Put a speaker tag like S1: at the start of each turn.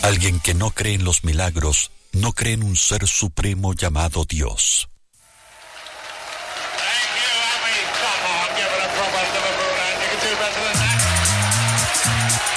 S1: Alguien que no cree en los milagros, no cree en un ser supremo llamado Dios.
S2: Come on, give it a proper Liverpool, and you can do better than that.